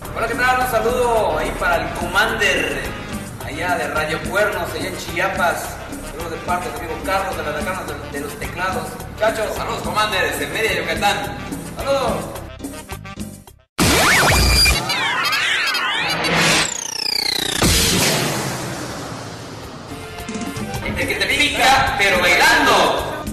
Hola, ¿qué tal? Un saludo ahí para el Commander, allá de Radio Cuernos, allá en Chiapas. Saludos de parte de amigo Carlos, de la decana de los teclados. Muchachos, Saludos, Commander, desde Mérida, Yucatán. saludos. El que te pica, pero bailando.